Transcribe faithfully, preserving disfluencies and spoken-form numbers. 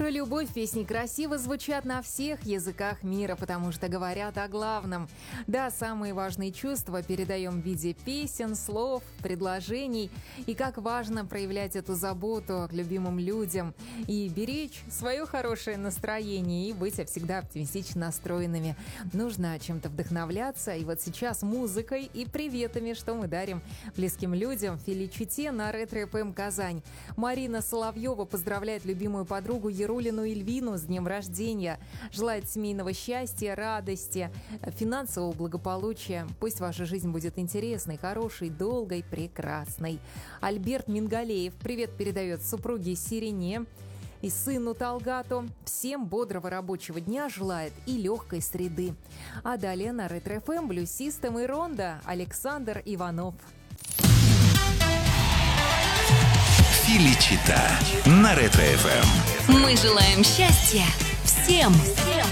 Про любовь песни красиво звучат на всех языках мира, потому что говорят о главном. Да, самые важные чувства передаем в виде песен, слов, предложений. И как важно проявлять эту заботу к любимым людям и беречь свое хорошее настроение и быть всегда оптимистично настроенными. Нужно чем-то вдохновляться. И вот сейчас музыкой и приветами, что мы дарим близким людям в Филичите на Ретро эф эм Казань. Марина Соловьева поздравляет любимую подругу Ярулину Ильвину с днем рождения. Желает семейного счастья, радости, финансового благополучия. Пусть ваша жизнь будет интересной, хорошей, долгой, прекрасной. Альберт Мингалеев привет передает супруге Сирене и сыну Талгату. Всем бодрого рабочего дня желает и легкой среды. А далее на Ретро эф эм блюсистом и рондо Александр Иванов. Филичита на Ретро эф эм. Мы желаем счастья всем!